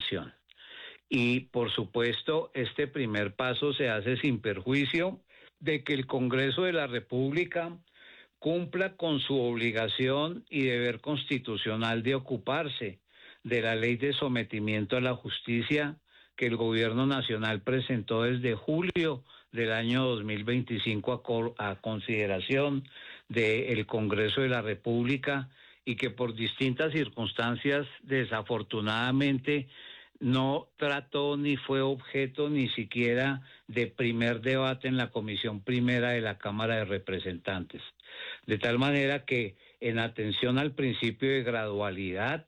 extradición. Y, por supuesto, este primer paso se hace sin perjuicio de que el Congreso de la República cumpla con su obligación y deber constitucional de ocuparse de la ley de sometimiento a la justicia que el Gobierno Nacional presentó desde julio del año 2025 a consideración del Congreso de la República y que por distintas circunstancias desafortunadamente no trató ni fue objeto ni siquiera de primer debate en la Comisión Primera de la Cámara de Representantes. De tal manera que en atención al principio de gradualidad,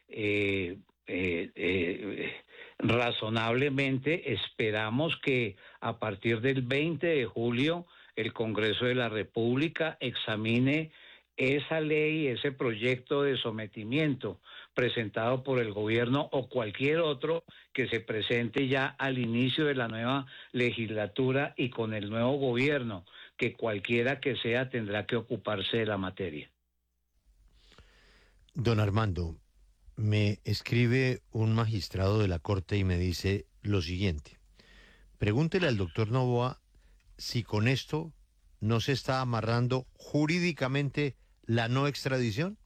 razonablemente esperamos que a partir del 20 de julio el Congreso de la República examine esa ley, ese proyecto de sometimiento presentado por el gobierno o cualquier otro que se presente ya al inicio de la nueva legislatura y con el nuevo gobierno, que cualquiera que sea tendrá que ocuparse de la materia. Don Armando, me escribe un magistrado de la Corte y me dice lo siguiente: pregúntele al doctor Noboa si con esto no se está amarrando jurídicamente la no extradición.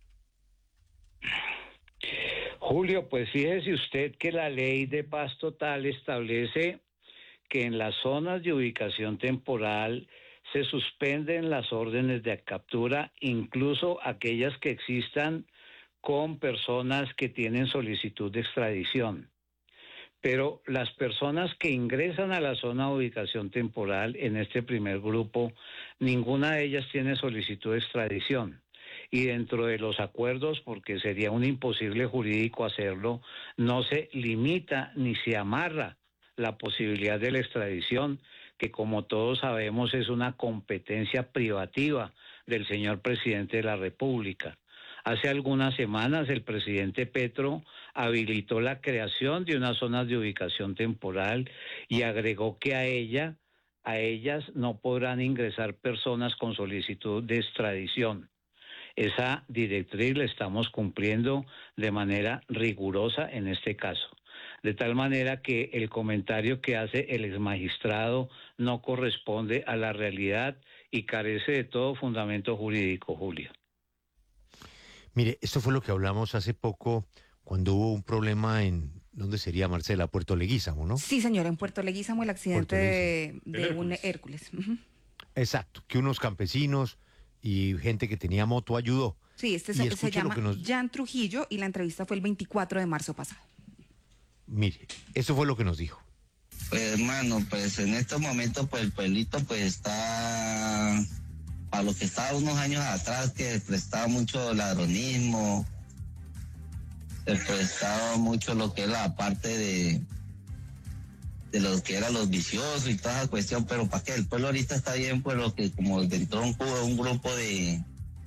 Julio, pues fíjese usted que la ley de paz total establece que en las zonas de ubicación temporal se suspenden las órdenes de captura, incluso aquellas que existan con personas que tienen solicitud de extradición. Pero las personas que ingresan a la zona de ubicación temporal en este primer grupo, ninguna de ellas tiene solicitud de extradición. Y dentro de los acuerdos, porque sería un imposible jurídico hacerlo, no se limita ni se amarra la posibilidad de la extradición, que como todos sabemos es una competencia privativa del señor presidente de la República. Hace algunas semanas el presidente Petro habilitó la creación de unas zonas de ubicación temporal y agregó que a ellas no podrán ingresar personas con solicitud de extradición. Esa directriz la estamos cumpliendo de manera rigurosa en este caso. De tal manera que el comentario que hace el exmagistrado no corresponde a la realidad y carece de todo fundamento jurídico, Julio. Mire, esto fue lo que hablamos hace poco cuando hubo un problema en, ¿dónde sería, Marcela? Puerto Leguízamo, ¿no? Sí, señor, en Puerto Leguízamo el accidente de un Hércules. Uh-huh. Exacto, que unos campesinos y gente que tenía moto ayudó. Sí, se llama Jan Trujillo y la entrevista fue el 24 de marzo pasado. Mire, eso fue lo que nos dijo. Pues hermano, pues en estos momentos pues el pueblito pues está a lo que estaba unos años atrás, que prestaba mucho ladronismo, se prestaba mucho lo que es la parte de los que eran los viciosos y toda esa cuestión, pero para qué, el pueblo ahorita está bien, pues lo que como dentro de un grupo de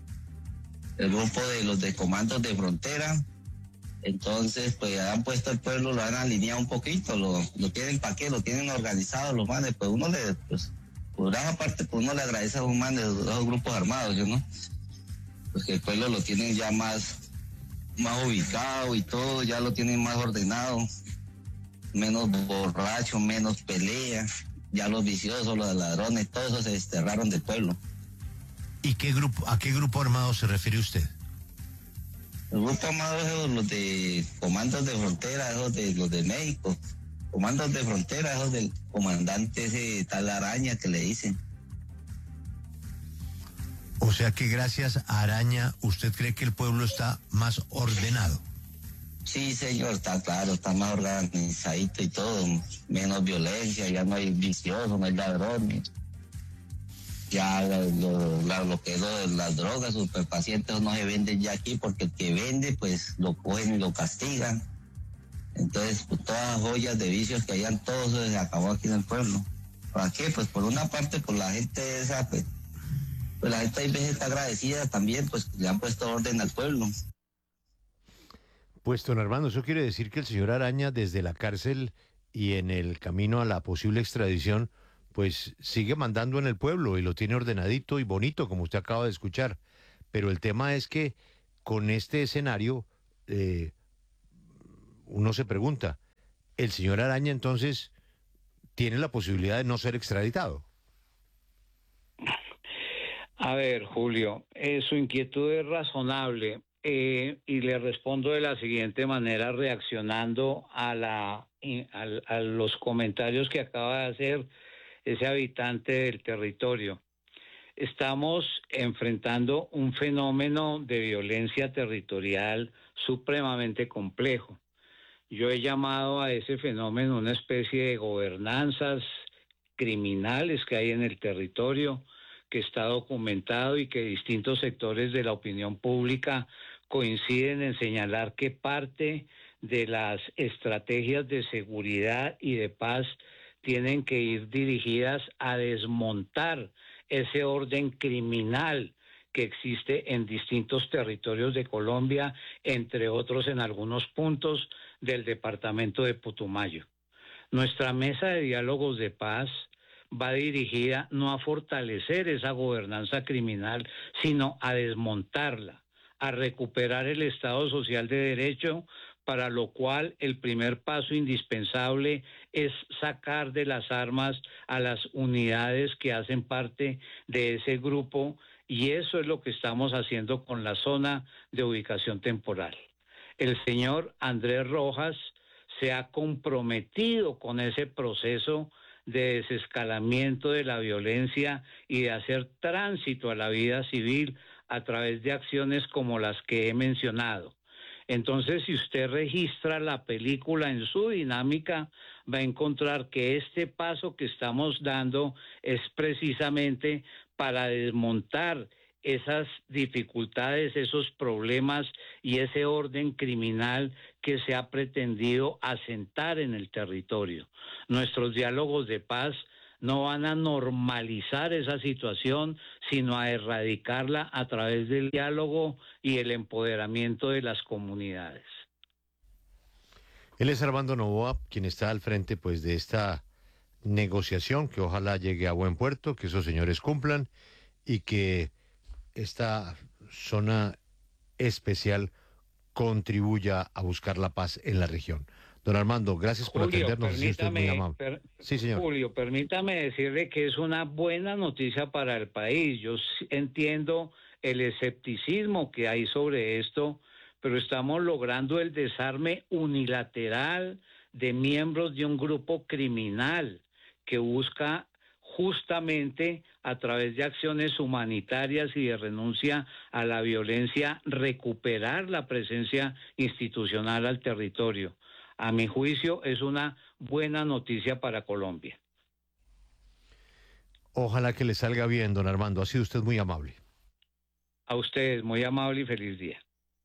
los de comandos de frontera, entonces pues han puesto el pueblo, lo han alineado un poquito, lo tienen para qué, lo tienen organizado, los manes, pues uno le, pues por gran parte, pues uno le agradece a un man de los grupos armados, ¿no? Pues que el pueblo lo tienen ya más ubicado y todo, ya lo tienen más ordenado, menos borracho, menos pelea, ya los viciosos, los ladrones, todos esos se desterraron del pueblo. ¿Y a qué grupo armado se refiere usted? El grupo armado es los de comandos de frontera, los de México, comandos de frontera, esos del comandante ese tal Araña que le dicen. O sea que gracias a Araña, ¿usted cree que el pueblo está más ordenado? Sí, señor, está claro, está más organizadito y todo, menos violencia, ya no hay viciosos, no hay ladrones. Ya lo que es las drogas, superpacientes no se venden ya aquí, porque el que vende, pues lo cogen y lo castigan. Entonces, pues, todas las joyas de vicios que hayan, todo eso se acabó aquí en el pueblo. ¿Para qué? Pues por una parte, por la gente esa, pues la gente hay veces está agradecida también, pues le han puesto orden al pueblo. Pues, don Armando, eso quiere decir que el señor Araña, desde la cárcel y en el camino a la posible extradición, pues sigue mandando en el pueblo y lo tiene ordenadito y bonito, como usted acaba de escuchar. Pero el tema es que con este escenario, uno se pregunta, el señor Araña entonces tiene la posibilidad de no ser extraditado. A ver, Julio, su inquietud es razonable y le respondo de la siguiente manera, reaccionando a los comentarios que acaba de hacer ese habitante del territorio. Estamos enfrentando un fenómeno de violencia territorial supremamente complejo. Yo he llamado a ese fenómeno una especie de gobernanzas criminales que hay en el territorio, que está documentado y que distintos sectores de la opinión pública coinciden en señalar que parte de las estrategias de seguridad y de paz tienen que ir dirigidas a desmontar ese orden criminal que existe en distintos territorios de Colombia, entre otros en algunos puntos del departamento de Putumayo. Nuestra mesa de diálogos de paz va dirigida no a fortalecer esa gobernanza criminal, sino a desmontarla, a recuperar el Estado Social de Derecho, para lo cual el primer paso indispensable es sacar de las armas a las unidades que hacen parte de ese grupo, y eso es lo que estamos haciendo con la zona de ubicación temporal. El señor Andrés Rojas se ha comprometido con ese proceso de desescalamiento de la violencia y de hacer tránsito a la vida civil a través de acciones como las que he mencionado. Entonces, si usted registra la película en su dinámica, va a encontrar que este paso que estamos dando es precisamente para desmontar esas dificultades, esos problemas y ese orden criminal que se ha pretendido asentar en el territorio. Nuestros diálogos de paz no van a normalizar esa situación, sino a erradicarla a través del diálogo y el empoderamiento de las comunidades. Él es Armando Noboa, quien está al frente pues de esta negociación que ojalá llegue a buen puerto, que esos señores cumplan y que esta zona especial contribuya a buscar la paz en la región. Don Armando, gracias por atendernos. Usted es muy amable. Sí, señor. Julio, permítame decirle que es una buena noticia para el país. Yo entiendo el escepticismo que hay sobre esto, pero estamos logrando el desarme unilateral de miembros de un grupo criminal que busca justamente a través de acciones humanitarias y de renuncia a la violencia recuperar la presencia institucional al territorio. A mi juicio es una buena noticia para Colombia. Ojalá que le salga bien, don Armando. Ha sido usted muy amable. A ustedes, muy amable y feliz día.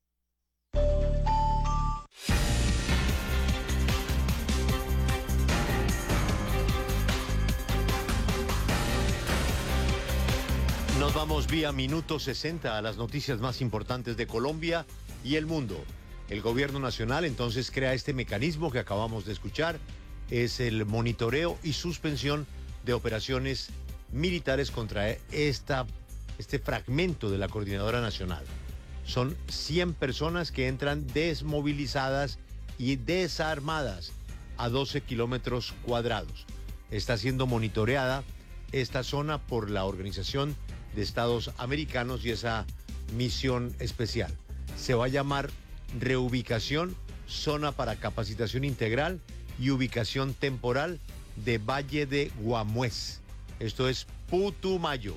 Nos vamos vía Minuto 60 a las noticias más importantes de Colombia y el mundo. El gobierno nacional entonces crea este mecanismo que acabamos de escuchar, es el monitoreo y suspensión de operaciones militares contra este fragmento de la Coordinadora Nacional. Son 100 personas que entran desmovilizadas y desarmadas a 12 kilómetros cuadrados. Está siendo monitoreada esta zona por la Organización de Estados Americanos y esa misión especial. Se va a llamar Reubicación, Zona para Capacitación Integral y Ubicación Temporal de Valle de Guamués. Esto es Putumayo.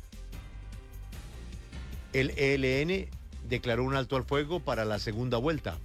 El ELN declaró un alto al fuego para la segunda vuelta.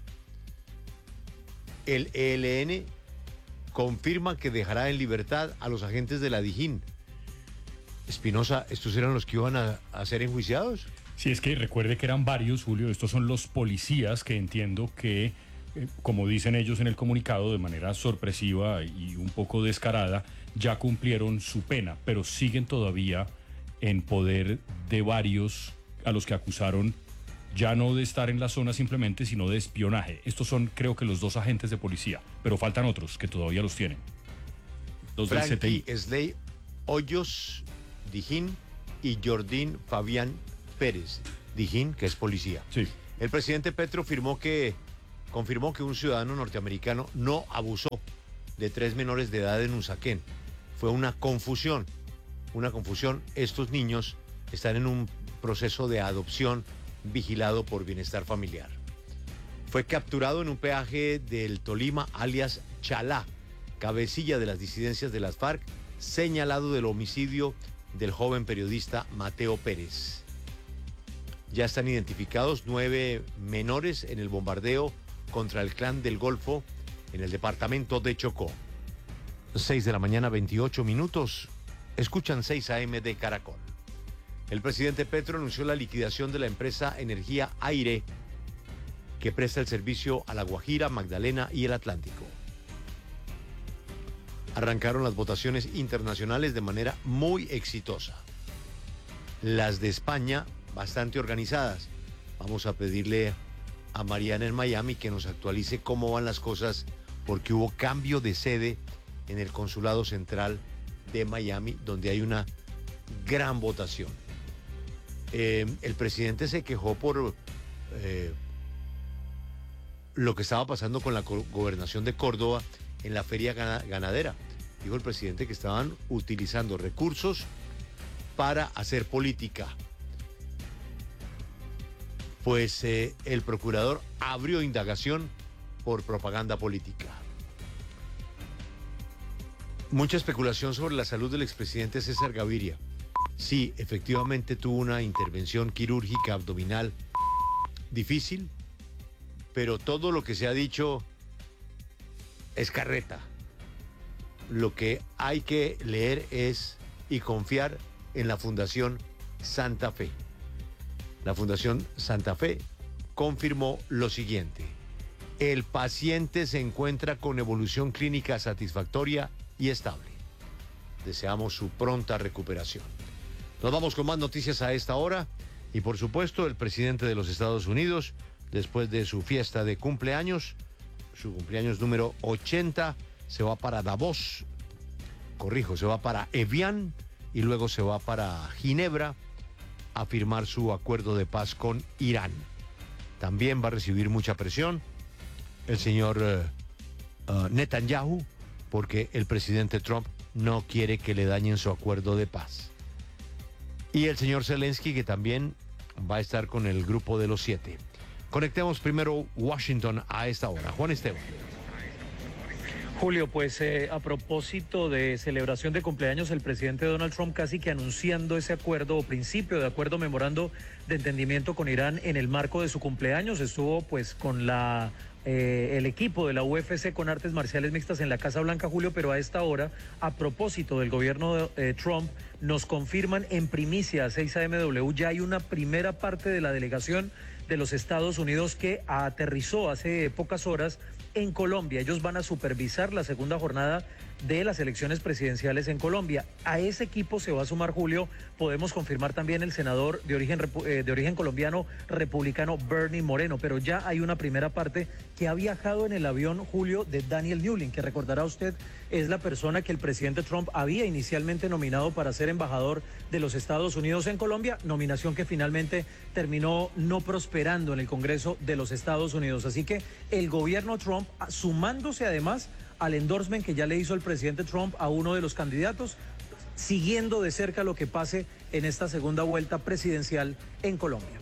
El ELN confirma que dejará en libertad a los agentes de la Dijín. Espinosa, ¿estos eran los que iban a ser enjuiciados? Sí, es que recuerde que eran varios, Julio. Estos son los policías que entiendo que, como dicen ellos en el comunicado, de manera sorpresiva y un poco descarada, ya cumplieron su pena, pero siguen todavía en poder de varios a los que acusaron ya no de estar en la zona simplemente, sino de espionaje. Estos son, creo que, los 2 agentes de policía, pero faltan otros que todavía los tienen. Los del CTI. Sley Hoyos Dijín y Jordín Fabián Pérez Dijín, que es policía. Sí. El presidente Petro confirmó que un ciudadano norteamericano no abusó de 3 menores de edad en Usaquén. Fue una confusión. Estos niños están en un proceso de adopción vigilado por Bienestar Familiar. Fue capturado en un peaje del Tolima, alias Chalá, cabecilla de las disidencias de las FARC, señalado del homicidio del joven periodista Mateo Pérez. Ya están identificados 9 menores en el bombardeo contra el Clan del Golfo en el departamento de Chocó. 6 de la mañana, 28 minutos. Escuchan 6 AM de Caracol. El presidente Petro anunció la liquidación de la empresa Energía Aire, que presta el servicio a La Guajira, Magdalena y el Atlántico. Arrancaron las votaciones internacionales de manera muy exitosa. Las de España, bastante organizadas. Vamos a pedirle a Mariana en Miami que nos actualice cómo van las cosas, porque hubo cambio de sede en el Consulado Central de Miami, donde hay una gran votación. El presidente se quejó por lo que estaba pasando con la gobernación de Córdoba en la feria ganadera. Dijo el presidente que estaban utilizando recursos para hacer política. Pues el procurador abrió indagación por propaganda política. Mucha especulación sobre la salud del expresidente César Gaviria. Sí, efectivamente tuvo una intervención quirúrgica abdominal difícil, pero todo lo que se ha dicho es carreta. Lo que hay que leer es y confiar en la Fundación Santa Fe. La Fundación Santa Fe confirmó lo siguiente: el paciente se encuentra con evolución clínica satisfactoria y estable. Deseamos su pronta recuperación. Nos vamos con más noticias a esta hora y por supuesto el presidente de los Estados Unidos, después de su fiesta de cumpleaños, su cumpleaños número 80, se va para Davos, se va para Evian y luego se va para Ginebra a firmar su acuerdo de paz con Irán. También va a recibir mucha presión el señor Netanyahu, porque el presidente Trump no quiere que le dañen su acuerdo de paz. Y el señor Zelensky, que también va a estar con el grupo de los 7. Conectemos primero Washington a esta hora. Juan Esteban. Julio, pues a propósito de celebración de cumpleaños, el presidente Donald Trump casi que anunciando ese acuerdo o principio de acuerdo, memorando de entendimiento con Irán en el marco de su cumpleaños. Estuvo pues con el equipo de la UFC con artes marciales mixtas en la Casa Blanca, Julio, pero a esta hora, a propósito del gobierno de Trump, nos confirman en primicia a 6 AMW, ya hay una primera parte de la delegación de los Estados Unidos que aterrizó hace pocas horas en Colombia. Ellos van a supervisar la segunda jornada de las elecciones presidenciales en Colombia. A ese equipo se va a sumar, Julio, podemos confirmar también el senador de origen colombiano republicano Bernie Moreno, pero ya hay una primera parte que ha viajado en el avión, Julio, de Daniel Newlin, que recordará usted es la persona que el presidente Trump había inicialmente nominado para ser embajador de los Estados Unidos en Colombia, nominación que finalmente terminó no prosperando en el Congreso de los Estados Unidos. Así que el gobierno Trump, sumándose además al endorsement que ya le hizo el presidente Trump a uno de los candidatos, siguiendo de cerca lo que pase en esta segunda vuelta presidencial en Colombia.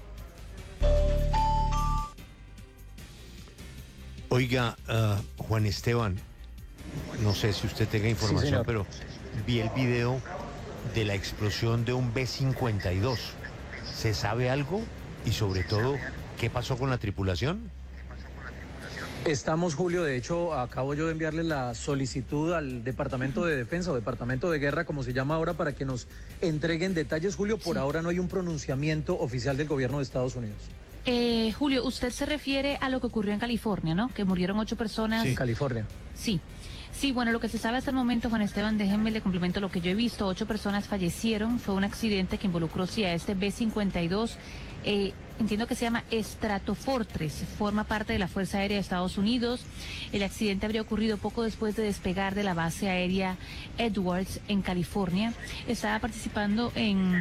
Oiga, Juan Esteban, no sé si usted tenga información, sí, pero vi el video de la explosión de un B-52. ¿Se sabe algo? Y sobre todo, ¿qué pasó con la tripulación? Estamos, Julio, de hecho, acabo yo de enviarle la solicitud al Departamento de Defensa o Departamento de Guerra, como se llama ahora, para que nos entreguen detalles, Julio. Por ahora no hay un pronunciamiento oficial del gobierno de Estados Unidos. Julio, usted se refiere a lo que ocurrió en California, ¿no? Que murieron 8 personas. Sí, California. Sí. Sí, bueno, lo que se sabe hasta el momento, Juan Esteban, déjenme le complemento lo que yo he visto. 8 personas fallecieron. Fue un accidente que involucró sí a este B-52. Entiendo que se llama Stratofortress, forma parte de la Fuerza Aérea de Estados Unidos. El accidente habría ocurrido poco después de despegar de la base aérea Edwards en California. Estaba participando en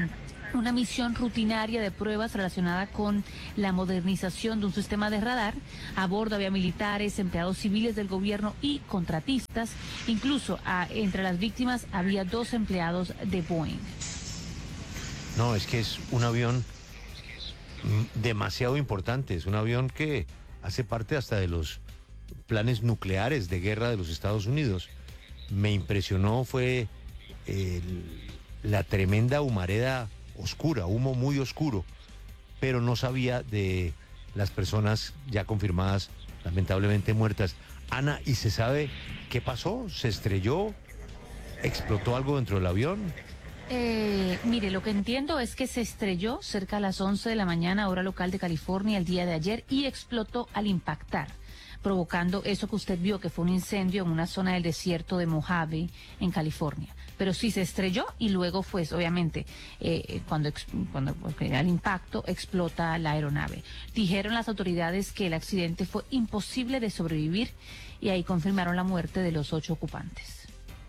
una misión rutinaria de pruebas relacionada con la modernización de un sistema de radar. A bordo había militares, empleados civiles del gobierno y contratistas. Incluso entre las víctimas había 2 empleados de Boeing. No, es que es un avión demasiado importante. Es un avión que hace parte hasta de los planes nucleares de guerra de los Estados Unidos. Me impresionó fue la tremenda humareda oscura, humo muy oscuro, pero no sabía de las personas ya confirmadas, lamentablemente muertas. Ana, ¿y se sabe qué pasó? ¿Se estrelló? ¿Explotó algo dentro del avión? Mire, lo que entiendo es que se estrelló cerca a las 11 de la mañana, hora local de California, el día de ayer, y explotó al impactar, provocando eso que usted vio, que fue un incendio en una zona del desierto de Mojave, en California. Pero sí se estrelló y luego, pues, obviamente, cuando al impacto explota la aeronave. Dijeron las autoridades que el accidente fue imposible de sobrevivir y ahí confirmaron la muerte de los 8 ocupantes.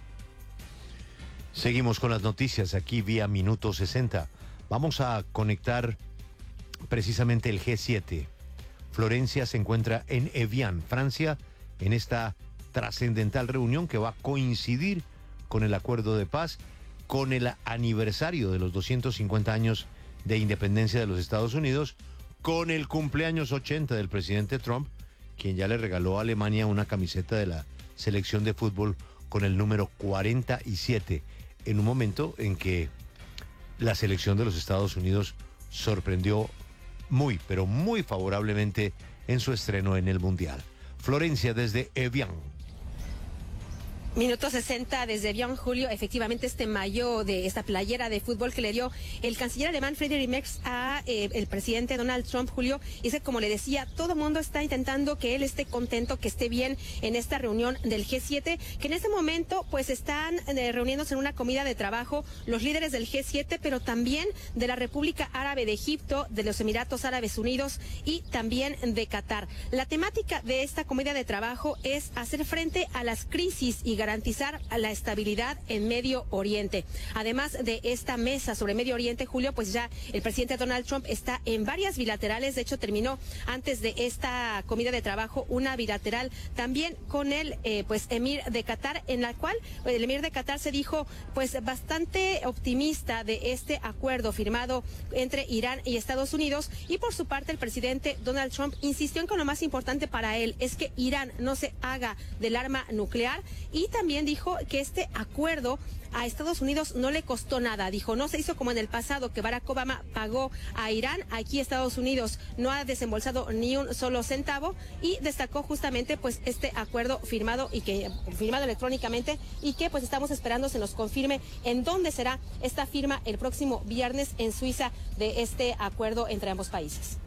Seguimos con las noticias aquí vía Minuto 60. Vamos a conectar precisamente el G7. Florencia se encuentra en Evian, Francia, en esta trascendental reunión que va a coincidir con el acuerdo de paz, con el aniversario de los 250 años de independencia de los Estados Unidos, con el cumpleaños 80 del presidente Trump, quien ya le regaló a Alemania una camiseta de la selección de fútbol con el número 47, en un momento en que la selección de los Estados Unidos sorprendió muy, pero muy favorablemente en su estreno en el Mundial. Florencia desde Evian. Minuto 60 desde Evian, Julio. Efectivamente, este maillot de esta playera de fútbol que le dio el canciller alemán Friedrich Merz a el presidente Donald Trump, Julio, y es que, como le decía, todo el mundo está intentando que él esté contento, que esté bien en esta reunión del G7, que en este momento pues están reuniéndose en una comida de trabajo los líderes del G7, pero también de la República Árabe de Egipto, de los Emiratos Árabes Unidos y también de Qatar. La temática de esta comida de trabajo es hacer frente a las crisis y garantizar la estabilidad en Medio Oriente. Además de esta mesa sobre Medio Oriente, Julio, pues ya el presidente Donald Trump está en varias bilaterales. De hecho, terminó antes de esta comida de trabajo una bilateral también con el emir de Qatar, en la cual el emir de Qatar se dijo pues bastante optimista de este acuerdo firmado entre Irán y Estados Unidos. Y por su parte, el presidente Donald Trump insistió en que lo más importante para él es que Irán no se haga del arma nuclear, y también dijo que este acuerdo a Estados Unidos no le costó nada. Dijo, no se hizo como en el pasado, que Barack Obama pagó a Irán. Aquí Estados Unidos no ha desembolsado ni un solo centavo, y destacó justamente pues este acuerdo firmado electrónicamente, y que pues estamos esperando se nos confirme en dónde será esta firma el próximo viernes en Suiza de este acuerdo entre ambos países.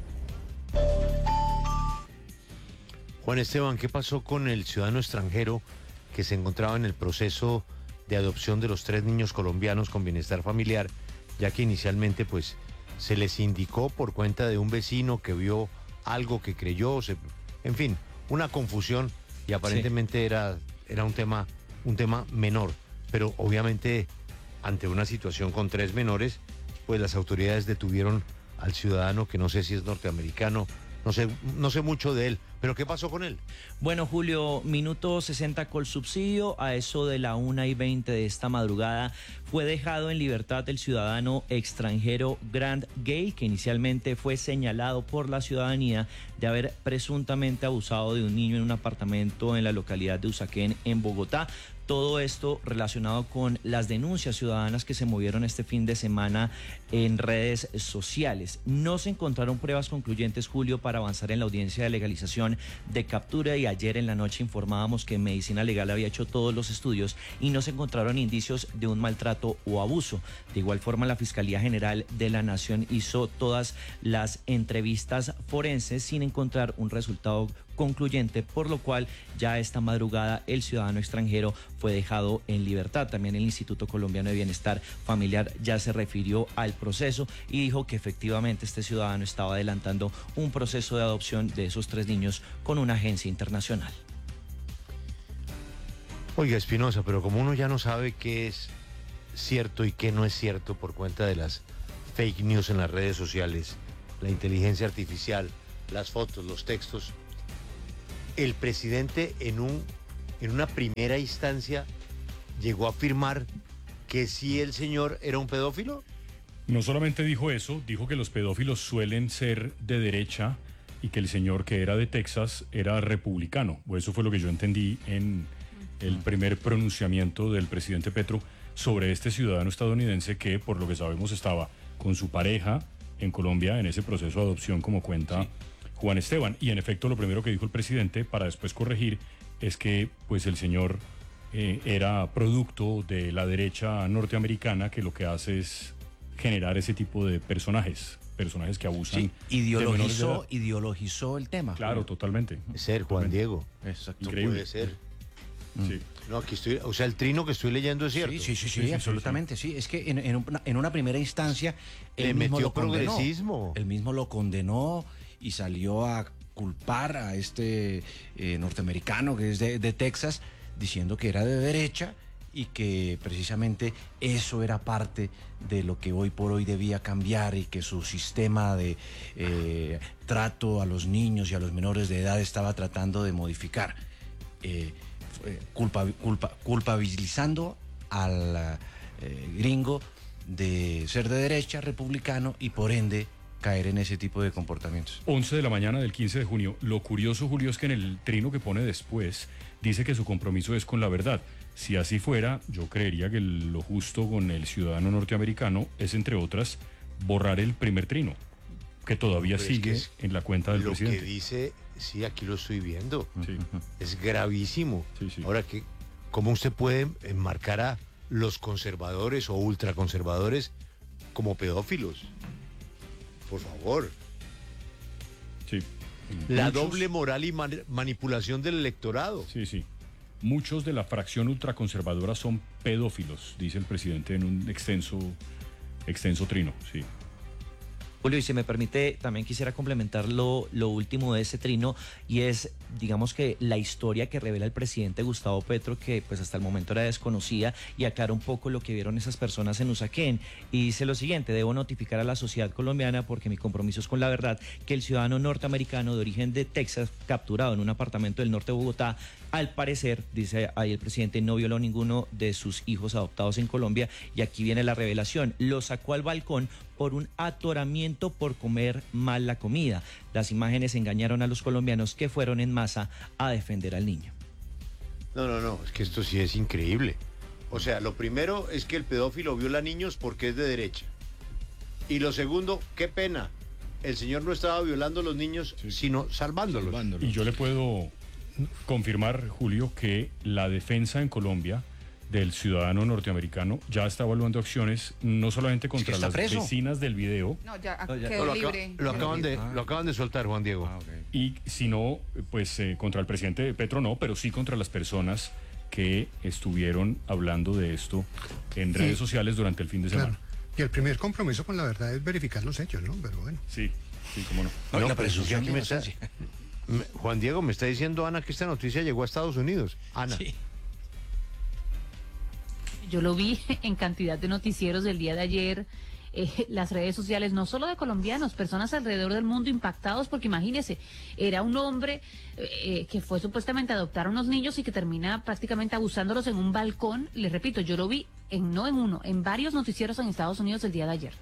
Juan Esteban, ¿qué pasó con el ciudadano extranjero que se encontraba en el proceso de adopción de los 3 niños colombianos con bienestar familiar, ya que inicialmente pues se les indicó por cuenta de un vecino que vio algo que creyó, en fin, una confusión, y aparentemente sí, era un tema menor, pero obviamente ante una situación con 3 menores, pues las autoridades detuvieron al ciudadano, que no sé si es norteamericano, no sé mucho de él, pero ¿qué pasó con él? Bueno, Julio, Minuto 60 Colsubsidio, a eso de la 1:20 de esta madrugada, fue dejado en libertad el ciudadano extranjero Grant Gale, que inicialmente fue señalado por la ciudadanía de haber presuntamente abusado de un niño en un apartamento en la localidad de Usaquén, en Bogotá. Todo esto relacionado con las denuncias ciudadanas que se movieron este fin de semana en redes sociales. No se encontraron pruebas concluyentes, Julio, para avanzar en la audiencia de legalización de captura, y ayer en la noche informábamos que Medicina Legal había hecho todos los estudios y no se encontraron indicios de un maltrato o abuso. De igual forma, la Fiscalía General de la Nación hizo todas las entrevistas forenses sin encontrar un resultado concluyente, por lo cual ya esta madrugada el ciudadano extranjero fue dejado en libertad. También el Instituto Colombiano de Bienestar Familiar ya se refirió al proceso y dijo que efectivamente este ciudadano estaba adelantando un proceso de adopción de esos 3 niños con una agencia internacional. Oiga, Espinosa, pero como uno ya no sabe qué es cierto y qué no es cierto por cuenta de las fake news en las redes sociales, la inteligencia artificial, las fotos, los textos. El presidente en una primera instancia llegó a afirmar que sí el señor era un pedófilo. No solamente dijo eso, dijo que los pedófilos suelen ser de derecha y que el señor que era de Texas era republicano. O eso fue lo que yo entendí en el primer pronunciamiento del presidente Petro sobre este ciudadano estadounidense que, por lo que sabemos, estaba con su pareja en Colombia en ese proceso de adopción, como cuenta Juan Esteban. Y en efecto, lo primero que dijo el presidente, para después corregir, es que pues el señor era producto de la derecha norteamericana, que lo que hace es generar ese tipo de personajes que abusan. Sí, ideologizó el tema. Claro, totalmente. Ser Juan Diego. Exacto. Increíble. Puede ser. Sí. No, aquí estoy, o sea, el trino que estoy leyendo es cierto. Sí, absolutamente, sí. Es que en una primera instancia le metió progresismo. Él mismo lo condenó y salió a culpar a este norteamericano que es de Texas, diciendo que era de derecha y que precisamente eso era parte de lo que hoy por hoy debía cambiar y que su sistema de trato a los niños y a los menores de edad estaba tratando de modificar, culpabilizando al gringo de ser de derecha, republicano, y por ende caer en ese tipo de comportamientos. 11 de la mañana del 15 de junio. Lo curioso, Julio, es que en el trino que pone después dice que su compromiso es con la verdad. Si así fuera, yo creería que lo justo con el ciudadano norteamericano es, entre otras, borrar el primer trino, que todavía sigue en la cuenta del presidente. Lo que dice, sí, aquí lo estoy viendo. Sí. Es gravísimo. Sí. Ahora, ¿cómo usted puede enmarcar a los conservadores o ultraconservadores como pedófilos? Por favor. Sí. La doble moral y manipulación del electorado. Sí. Muchos de la fracción ultraconservadora son pedófilos, dice el presidente en un extenso trino, sí. Julio, y si me permite, también quisiera complementar lo último de ese trino, y es, digamos, que la historia que revela el presidente Gustavo Petro, que pues hasta el momento era desconocida, y aclara un poco lo que vieron esas personas en Usaquén, y dice lo siguiente: debo notificar a la sociedad colombiana, porque mi compromiso es con la verdad, que el ciudadano norteamericano de origen de Texas, capturado en un apartamento del norte de Bogotá, al parecer, dice ahí el presidente, no violó ninguno de sus hijos adoptados en Colombia, y aquí viene la revelación: lo sacó al balcón por un atoramiento por comer mal la comida. Las imágenes engañaron a los colombianos, que fueron en masa a defender al niño. No, es que esto sí es increíble. O sea, lo primero es que el pedófilo viola niños porque es de derecha. Y lo segundo, qué pena, el señor no estaba violando a los niños, sino salvándolos. Y yo le puedo confirmar, Julio, que la defensa en Colombia del ciudadano norteamericano ya está evaluando acciones no solamente contra las vecinas del video. No, ya quedó libre. Lo acaban de soltar, Juan Diego. Okay. Y si no, pues contra el presidente Petro no, pero sí contra las personas que estuvieron hablando de esto en redes sociales durante el fin de semana. Claro. Y el primer compromiso con la verdad es verificar los hechos, ¿no? Pero bueno. Sí, cómo no. No, la presunción de inocencia. Juan Diego, me está diciendo Ana que esta noticia llegó a Estados Unidos. Ana. Sí. Yo lo vi en cantidad de noticieros del día de ayer, las redes sociales, no solo de colombianos, personas alrededor del mundo impactados, porque imagínese, era un hombre que fue supuestamente a adoptar a unos niños y que termina prácticamente abusándolos en un balcón. Les repito, yo lo vi en varios noticieros en Estados Unidos el día de ayer.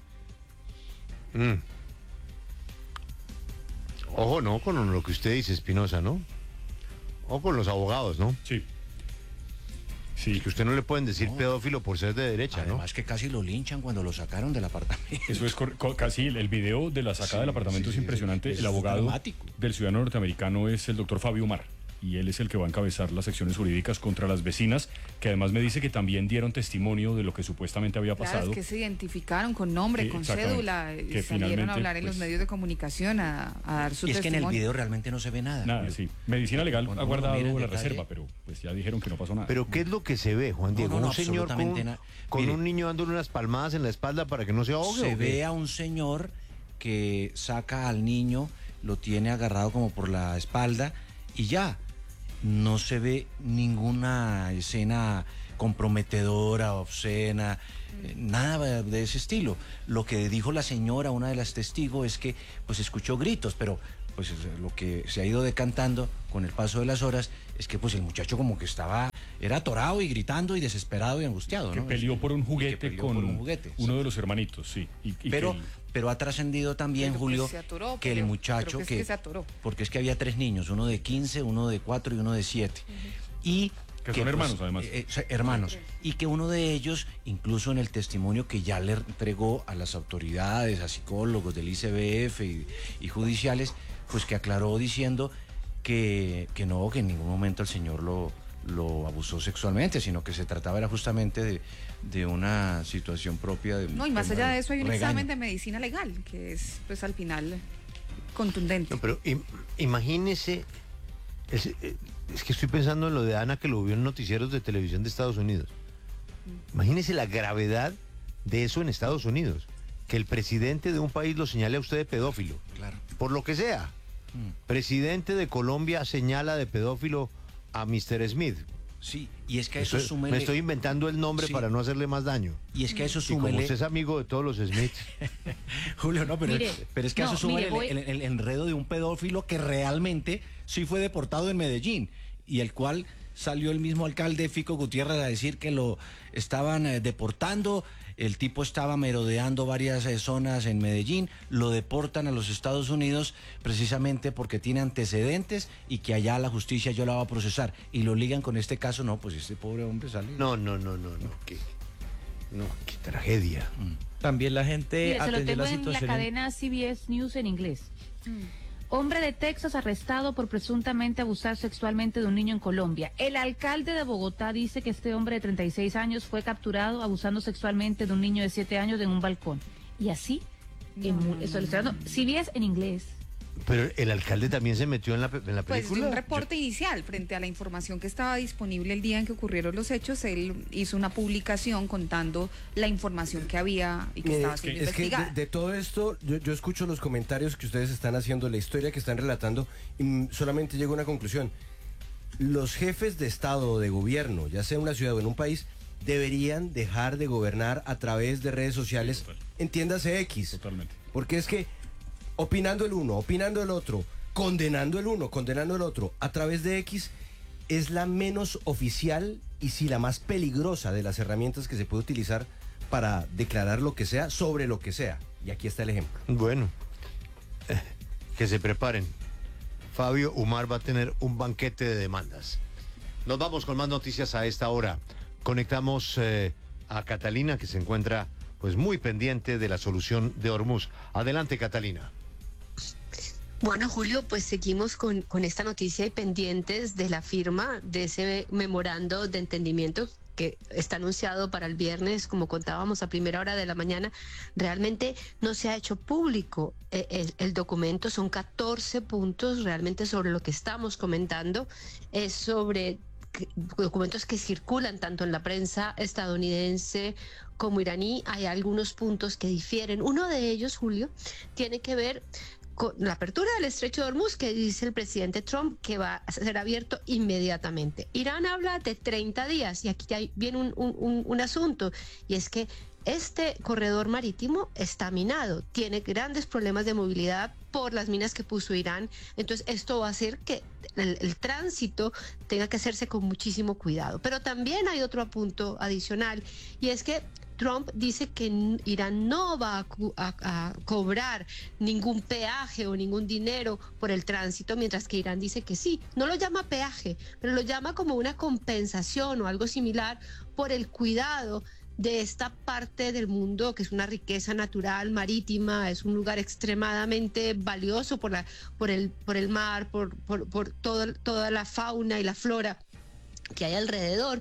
Ojo, no, con lo que usted dice, Espinosa, ¿no? O con los abogados, ¿no? Sí. Que usted no le pueden decir pedófilo por ser de derecha, ¿no? Además que casi lo linchan cuando lo sacaron del apartamento. Eso es casi el video de la sacada del apartamento es impresionante. El abogado del ciudadano norteamericano es el doctor Fabio Mar, y él es el que va a encabezar las acciones jurídicas contra las vecinas, que además me dice que también dieron testimonio de lo que supuestamente había pasado. Claro, es que se identificaron con nombre, con cédula, y salieron a hablar en los medios de comunicación a dar su testimonio. Y es que en el video realmente no se ve nada. Nada, sí. Medicina Legal ha guardado la reserva, pero pues ya dijeron que no pasó nada. Pero ¿qué es lo que se ve, Juan Diego? Un señor con un niño dándole unas palmadas en la espalda para que no se ahogue. Se ve a un señor que saca al niño, lo tiene agarrado como por la espalda y ya. no se ve ninguna escena comprometedora, obscena, nada de ese estilo. Lo que dijo la señora, una de las testigos, es que pues escuchó gritos, pero pues lo que se ha ido decantando con el paso de las horas es que pues el muchacho como que era atorado y gritando y desesperado y angustiado, que ¿no? peleó por un juguete con uno sí, de los hermanitos, sí. Pero ha trascendido también, Julio, que el muchacho que se atoró. Porque es que había 3 niños, uno de 15, uno de 4 y uno de 7. Y que son hermanos, pues, además. Hermanos. Y que uno de ellos, incluso en el testimonio que ya le entregó a las autoridades, a psicólogos del ICBF y judiciales, pues que aclaró diciendo que no, que en ningún momento el señor lo abusó sexualmente, sino que se trataba era justamente de una situación propia de... No, y más allá de eso hay un examen de medicina legal, que es pues al final contundente. No, pero imagínese, es que estoy pensando en lo de Ana, que lo vio en noticieros de televisión de Estados Unidos. Imagínese la gravedad de eso en Estados Unidos, que el presidente de un país lo señale a usted de pedófilo, claro, por lo que sea. Presidente de Colombia señala de pedófilo a Mr. Smith. Sí, y es que a eso súmele... Me estoy inventando el nombre para no hacerle más daño. Y es que a eso súmele... Y como usted es amigo de todos los Smiths. Julio, no, pero es que a eso súmele el enredo de un pedófilo que realmente sí fue deportado en Medellín y el cual salió el mismo alcalde Fico Gutiérrez a decir que lo estaban deportando. El tipo estaba merodeando varias zonas en Medellín, lo deportan a los Estados Unidos precisamente porque tiene antecedentes y que allá la justicia yo la va a procesar. Y lo ligan con este caso, no, pues este pobre hombre sale. No, qué tragedia. También la gente atendió atendió la la situación. En la cadena CBS News en inglés. Hombre de Texas arrestado por presuntamente abusar sexualmente de un niño en Colombia. El alcalde de Bogotá dice que este hombre de 36 años fue capturado abusando sexualmente de un niño de 7 años en un balcón. Y así, eso le estoy dando, CBS en inglés. Pero el alcalde también se metió en la película. Pues de un reporte inicial frente a la información que estaba disponible el día en que ocurrieron los hechos, él hizo una publicación contando la información que había y que estaba siendo investigada. Es que de todo esto, yo escucho los comentarios que ustedes están haciendo, la historia que están relatando, y solamente llego a una conclusión. Los jefes de Estado o de gobierno, ya sea en una ciudad o en un país, deberían dejar de gobernar a través de redes sociales, entiéndase X. Totalmente. Porque es que opinando el uno, opinando el otro, condenando el uno, condenando el otro, a través de X, es la menos oficial y sí la más peligrosa de las herramientas que se puede utilizar para declarar lo que sea sobre lo que sea. Y aquí está el ejemplo. Bueno, que se preparen. Fabio Umar va a tener un banquete de demandas. Nos vamos con más noticias a esta hora. Conectamos a Catalina, que se encuentra pues muy pendiente de la solución de Hormuz. Adelante, Catalina. Bueno, Julio, pues seguimos con esta noticia y pendientes de la firma de ese memorando de entendimiento que está anunciado para el viernes, como contábamos a primera hora de la mañana. Realmente no se ha hecho público el documento, son 14 puntos realmente sobre lo que estamos comentando, es sobre documentos que circulan tanto en la prensa estadounidense como iraní. Hay algunos puntos que difieren. Uno de ellos, Julio, tiene que ver con la apertura del estrecho de Hormuz, que dice el presidente Trump que va a ser abierto inmediatamente. Irán habla de 30 días y aquí viene un asunto, y es que este corredor marítimo está minado, tiene grandes problemas de movilidad por las minas que puso Irán. Entonces esto va a hacer que el tránsito tenga que hacerse con muchísimo cuidado. Pero también hay otro punto adicional, y es que Trump dice que Irán no va a cobrar ningún peaje o ningún dinero por el tránsito, mientras que Irán dice que sí. No lo llama peaje, pero lo llama como una compensación o algo similar por el cuidado de esta parte del mundo, que es una riqueza natural marítima, es un lugar extremadamente valioso por el mar, por toda la fauna y la flora que hay alrededor.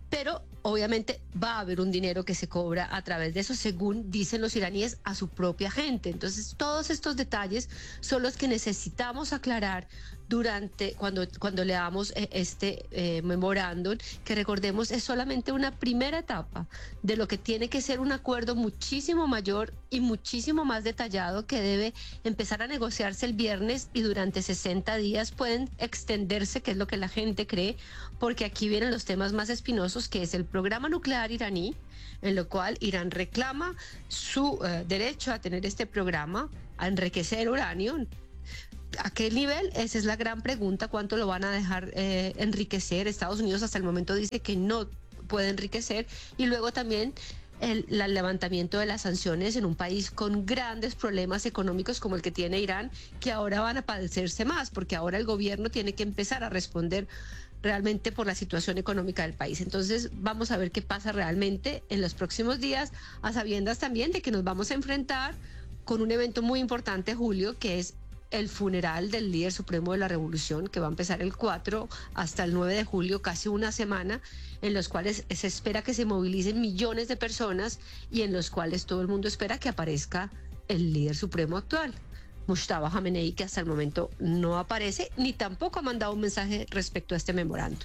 pero obviamente va a haber un dinero que se cobra a través de eso, según dicen los iraníes, a su propia gente. Entonces, todos estos detalles son los que necesitamos aclarar cuando leamos este memorándum, que recordemos es solamente una primera etapa de lo que tiene que ser un acuerdo muchísimo mayor y muchísimo más detallado, que debe empezar a negociarse el viernes y durante 60 días pueden extenderse, que es lo que la gente cree, porque aquí vienen los temas más espinosos, que es el programa nuclear iraní, en lo cual Irán reclama su derecho a tener este programa, a enriquecer uranio. ¿A qué nivel? Esa es la gran pregunta. ¿Cuánto lo van a dejar enriquecer? Estados Unidos hasta el momento dice que no puede enriquecer. Y luego también el levantamiento de las sanciones en un país con grandes problemas económicos como el que tiene Irán, que ahora van a padecerse más, porque ahora el gobierno tiene que empezar a responder realmente por la situación económica del país. Entonces vamos a ver qué pasa realmente en los próximos días, a sabiendas también de que nos vamos a enfrentar con un evento muy importante, Julio, que es el funeral del líder supremo de la revolución, que va a empezar el 4 hasta el 9 de julio, casi una semana, en los cuales se espera que se movilicen millones de personas y en los cuales todo el mundo espera que aparezca el líder supremo actual, Mustafa Khamenei, que hasta el momento no aparece ni tampoco ha mandado un mensaje respecto a este memorando.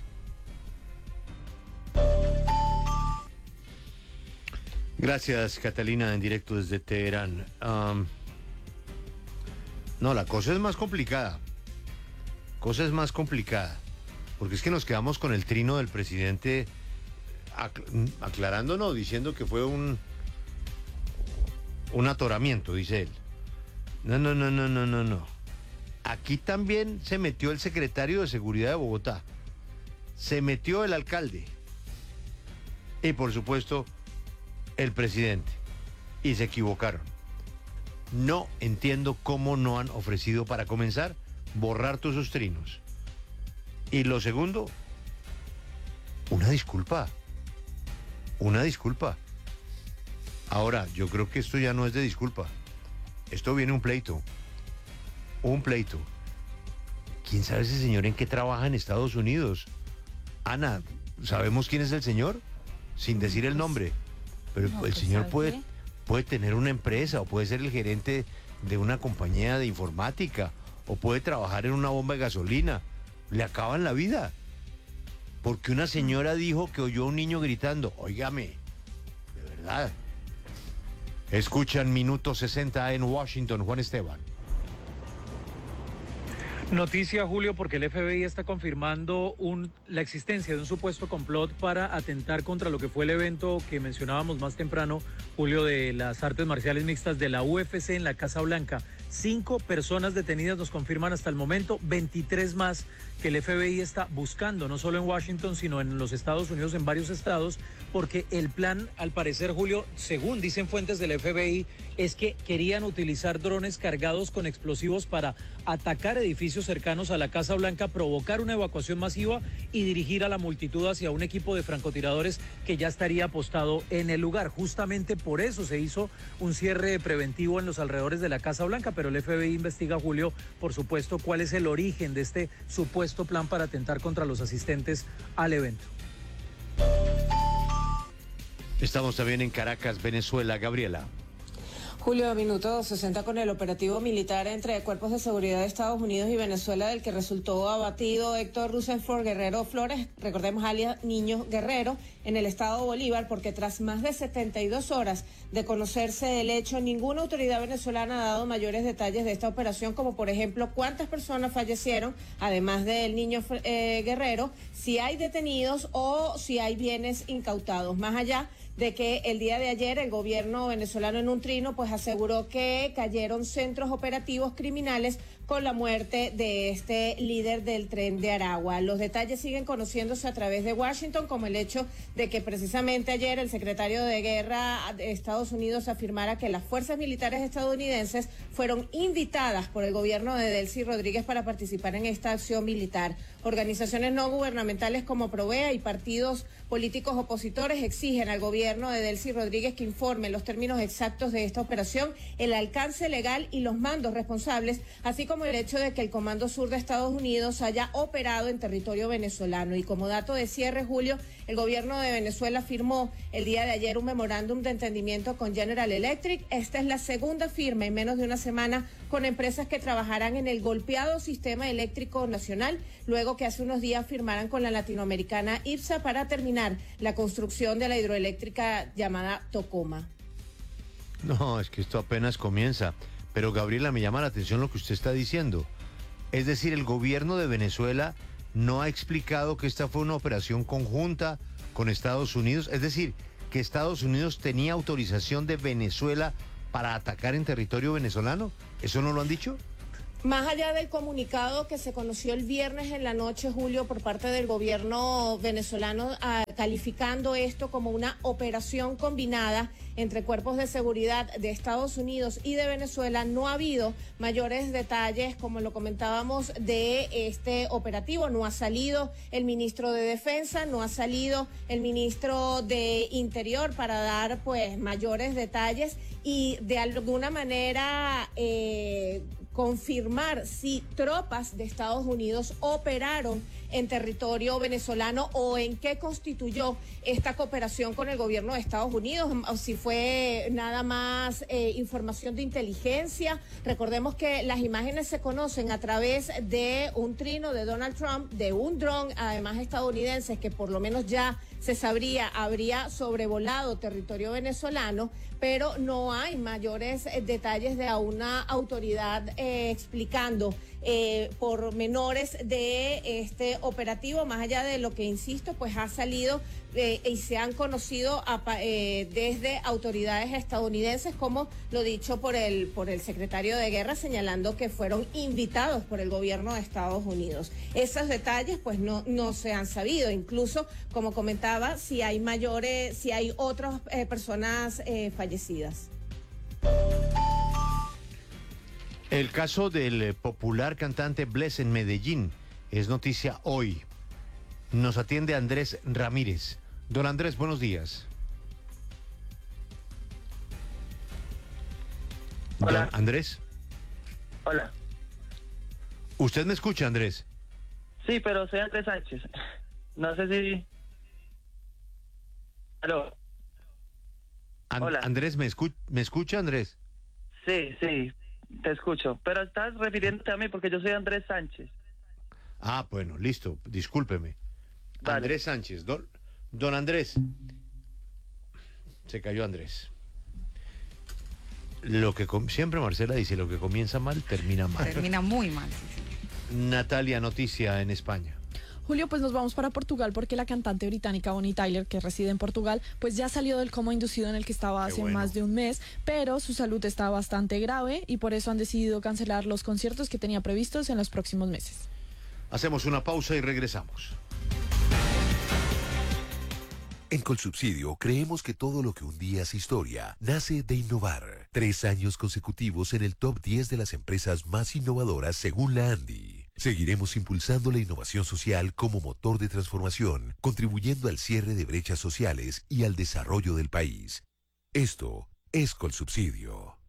Gracias, Catalina, en directo desde Teherán. No, la cosa es más complicada. Porque es que nos quedamos con el trino del presidente aclarándonos, diciendo que fue un atoramiento, dice él. No. Aquí también se metió el secretario de Seguridad de Bogotá. Se metió el alcalde. Y por supuesto, el presidente. Y se equivocaron. No entiendo cómo no han ofrecido, para comenzar, borrar todos esos trinos. Y lo segundo, una disculpa. Ahora, yo creo que esto ya no es de disculpa. Esto viene un pleito. ¿Quién sabe ese señor en qué trabaja en Estados Unidos? Ana, ¿sabemos quién es el señor? Sin decir el nombre. Pero no, el señor puede tener una empresa, o puede ser el gerente de una compañía de informática, o puede trabajar en una bomba de gasolina. Le acaban la vida. Porque una señora dijo que oyó a un niño gritando. Óigame, de verdad. Escuchan Minuto 60 en Washington, Juan Esteban. Noticia, Julio, porque el FBI está confirmando la existencia de un supuesto complot para atentar contra lo que fue el evento que mencionábamos más temprano, Julio, de las artes marciales mixtas de la UFC en la Casa Blanca. 5 personas detenidas nos confirman hasta el momento, 23 más que el FBI está buscando, no solo en Washington, sino en los Estados Unidos, en varios estados, porque el plan, al parecer, Julio, según dicen fuentes del FBI, es que querían utilizar drones cargados con explosivos para atacar edificios cercanos a la Casa Blanca, provocar una evacuación masiva y dirigir a la multitud hacia un equipo de francotiradores que ya estaría apostado en el lugar. Justamente por eso se hizo un cierre preventivo en los alrededores de la Casa Blanca, pero el FBI investiga, Julio, por supuesto, cuál es el origen de este supuesto plan para atentar contra los asistentes al evento. Estamos también en Caracas, Venezuela. Gabriela. Julio, Minuto 60 con el operativo militar entre cuerpos de seguridad de Estados Unidos y Venezuela, del que resultó abatido Héctor Rutherford Guerrero Flores, recordemos alias Niño Guerrero, en el estado Bolívar, porque tras más de 72 horas de conocerse el hecho, ninguna autoridad venezolana ha dado mayores detalles de esta operación, como por ejemplo cuántas personas fallecieron, además del Niño Guerrero, si hay detenidos o si hay bienes incautados. Más allá de que el día de ayer el gobierno venezolano en un trino pues aseguró que cayeron centros operativos criminales con la muerte de este líder del Tren de Aragua. Los detalles siguen conociéndose a través de Washington, como el hecho de que precisamente ayer el secretario de Guerra de Estados Unidos afirmara que las fuerzas militares estadounidenses fueron invitadas por el gobierno de Delcy Rodríguez para participar en esta acción militar. Organizaciones no gubernamentales como Provea y partidos políticos opositores exigen al gobierno de Delcy Rodríguez que informe los términos exactos de esta operación, el alcance legal y los mandos responsables, así como como el hecho de que el Comando Sur de Estados Unidos haya operado en territorio venezolano. Y como dato de cierre, Julio, el gobierno de Venezuela firmó el día de ayer un memorándum de entendimiento con General Electric. Esta es la segunda firma en menos de una semana con empresas que trabajarán en el golpeado sistema eléctrico nacional, luego que hace unos días firmaran con la latinoamericana IPSA para terminar la construcción de la hidroeléctrica llamada Tocoma. No, es que esto apenas comienza. Pero Gabriela, me llama la atención lo que usted está diciendo. Es decir, el gobierno de Venezuela no ha explicado que esta fue una operación conjunta con Estados Unidos. Es decir, que Estados Unidos tenía autorización de Venezuela para atacar en territorio venezolano. ¿Eso no lo han dicho? Más allá del comunicado que se conoció el viernes en la noche, Julio, por parte del gobierno venezolano, calificando esto como una operación combinada entre cuerpos de seguridad de Estados Unidos y de Venezuela, no ha habido mayores detalles, como lo comentábamos, de este operativo. No ha salido el ministro de Defensa, no ha salido el ministro de Interior para dar pues mayores detalles y de alguna manera confirmar si tropas de Estados Unidos operaron en territorio venezolano o en qué constituyó esta cooperación con el gobierno de Estados Unidos, o si fue nada más información de inteligencia. Recordemos que las imágenes se conocen a través de un trino de Donald Trump, de un dron, además estadounidense, que por lo menos ya se sabría, habría sobrevolado territorio venezolano, pero no hay mayores detalles de una autoridad explicando pormenores de este operativo, más allá de lo que, insisto, pues ha salido y se han conocido desde autoridades estadounidenses, como lo dicho por el secretario de Guerra, señalando que fueron invitados por el gobierno de Estados Unidos. Esos detalles pues no se han sabido, incluso, como comentaba, si hay otras personas fallecidas. El caso del popular cantante Bless en Medellín es noticia hoy. Nos atiende Andrés Ramírez. Don Andrés, buenos días. Hola. Don Andrés. Hola. ¿Usted me escucha, Andrés? Sí, pero soy Andrés Sánchez. No sé si... Aló. Hola. Andrés, ¿me escucha, Andrés? Sí, te escucho. Pero estás refiriéndote a mí porque yo soy Andrés Sánchez. Ah, bueno, listo, discúlpeme. Vale. Andrés Sánchez. Don Andrés. Se cayó Andrés. Siempre Marcela dice, lo que comienza mal, termina mal. Termina muy mal. Natalia, noticia en España. Julio, pues nos vamos para Portugal porque la cantante británica Bonnie Tyler, que reside en Portugal, pues ya salió del coma inducido en el que estaba hace más de un mes, pero su salud está bastante grave y por eso han decidido cancelar los conciertos que tenía previstos en los próximos meses. Hacemos una pausa y regresamos. En Colsubsidio creemos que todo lo que un día es historia nace de innovar. 3 años consecutivos en el top 10 de las empresas más innovadoras según la ANDI. Seguiremos impulsando la innovación social como motor de transformación, contribuyendo al cierre de brechas sociales y al desarrollo del país. Esto es Colsubsidio.